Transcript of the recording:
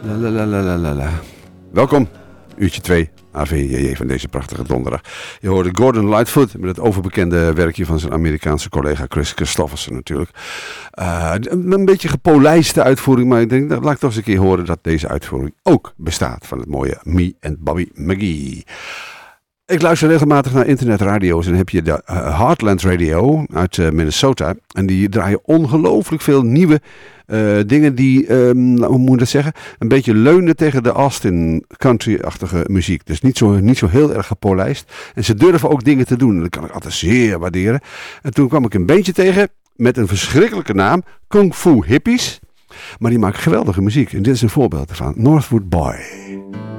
La. Welkom, uurtje 2, AVJJ van deze prachtige donderdag. Je hoorde Gordon Lightfoot met het overbekende werkje van zijn Amerikaanse collega Chris Christofferson natuurlijk. Een beetje gepolijste uitvoering, maar ik denk, laat ik toch eens een keer horen dat deze uitvoering ook bestaat van het mooie Me and Bobby McGee. Ik luister regelmatig naar internetradio's en dan heb je de Heartland Radio uit Minnesota. En die draaien ongelooflijk veel nieuwe dingen die, hoe moet je dat zeggen, een beetje leunen tegen de Austin country-achtige muziek. Dus niet zo heel erg gepolijst. En ze durven ook dingen te doen. Dat kan ik altijd zeer waarderen. En toen kwam ik een bandje tegen met een verschrikkelijke naam, Kung Fu Hippies. Maar die maken geweldige muziek. En dit is een voorbeeld ervan. Northwood Boy.